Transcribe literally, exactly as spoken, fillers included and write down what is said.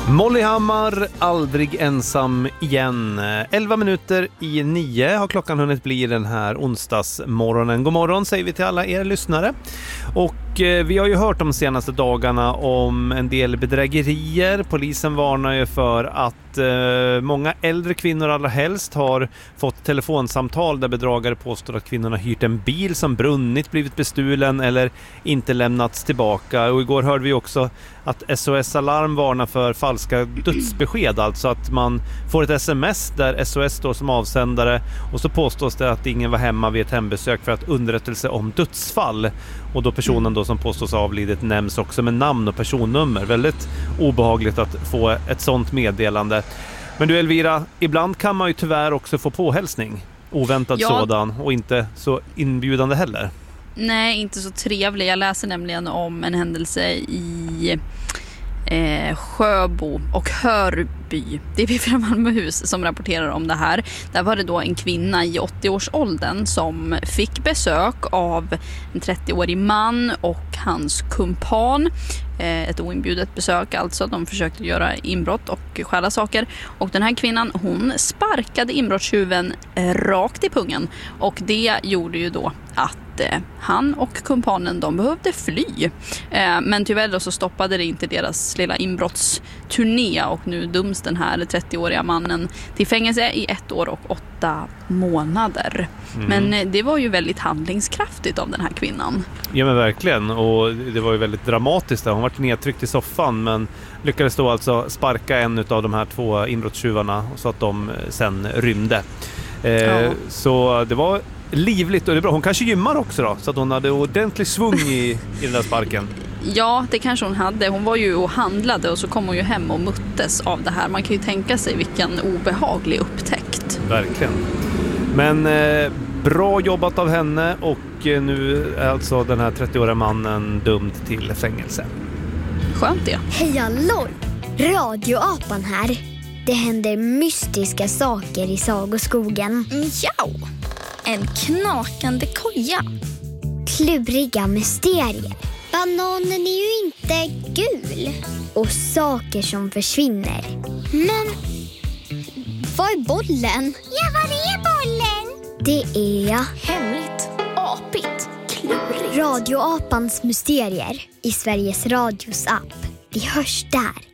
Molly Hammar, aldrig ensam igen. elva minuter i nio har klockan hunnit bli den här onsdagsmorgonen. God morgon säger vi till alla er lyssnare. Och eh, vi har ju hört de senaste dagarna om en del bedrägerier. Polisen varnar ju för att eh, många äldre kvinnor allra helst har fått telefonsamtal där bedragare påstår att kvinnorna hyrt en bil som brunnit, blivit bestulen eller inte lämnats tillbaka. Och igår hörde vi också att S O S Alarm varnar för falska dödsbesked, alltså att man får ett sms där S O S står som avsändare och så påstås det att ingen var hemma vid ett hembesök för att underrättelse om dödsfall, och då personen då som påstås avlidit nämns också med namn och personnummer. Väldigt obehagligt att få ett sånt meddelande. Men du Elvira, ibland kan man ju tyvärr också få påhälsning, oväntad ja. sådan, och inte så inbjudande heller. Nej, inte så trevlig. Jag läser nämligen om en händelse i eh, Sjöbo och Hörby. Det är från Malmöhus som rapporterar om det här. Där var det då en kvinna i åttio-årsåldern som fick besök av en trettioårig man och hans kumpan. Eh, ett oinbjudet besök alltså. De försökte göra inbrott och stjäla saker. Och den här kvinnan, hon sparkade inbrottstjuven eh, rakt i pungen. Och det gjorde ju då att han och kumpanen, de behövde fly. Eh, men tyvärr då så stoppade det inte deras lilla inbrottsturné, och nu döms den här trettioåriga mannen till fängelse i ett år och åtta månader. Mm. Men det var ju väldigt handlingskraftigt av den här kvinnan. Ja men verkligen, och det var ju väldigt dramatiskt där. Hon var nedtryckt i soffan men lyckades då alltså sparka en av de här två inbrottstjuvarna så att de sen rymde. Eh, ja. Så det var livligt och det är bra. Hon kanske gymmar också då, så att hon hade ordentlig svung i, i den där sparken. Ja, det kanske hon hade. Hon var ju och handlade och så kom hon ju hem och möttes av det här. Man kan ju tänka sig vilken obehaglig upptäckt. Verkligen. Men eh, bra jobbat av henne, och eh, nu är alltså den här trettioåriga mannen dömd till fängelse. Skönt det. Hej hallå! Radioapan här. Det händer mystiska saker i sagoskogen. Ja! En knakande koja. Kluriga mysterier. Bananen är ju inte gul. Och saker som försvinner. Men vad är bollen? Ja, vad är bollen? Det är hemligt, apigt, klurigt. Radioapans mysterier i Sveriges Radios app. Vi hörs där.